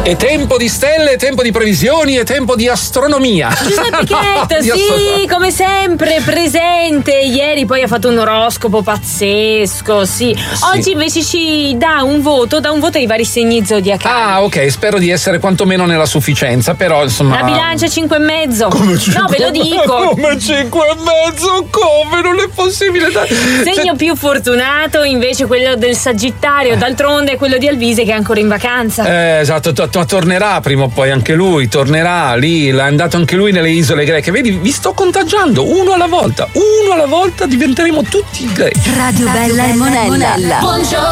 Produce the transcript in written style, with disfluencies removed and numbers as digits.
È tempo di stelle, è tempo di previsioni, è tempo di astronomia. Giuseppe Chetto, sì, come sempre presente. Ieri poi ha fatto un oroscopo pazzesco, sì. Oggi invece ci dà un voto ai vari segni zodiacali. Ah, ok, spero di essere quantomeno nella sufficienza, però insomma. La bilancia 5,5. Come 5? No, ve lo dico. Come 5,5? Come? Non è possibile. Segno più fortunato invece quello del Sagittario, d'altronde è quello di Alvise che è ancora in vacanza. Esatto, tornerà prima o poi anche lui, tornerà lì, è andato anche lui nelle isole greche. Vedi, vi sto contagiando, uno alla volta diventeremo tutti greci. Radio Bella e Monella. Buongiorno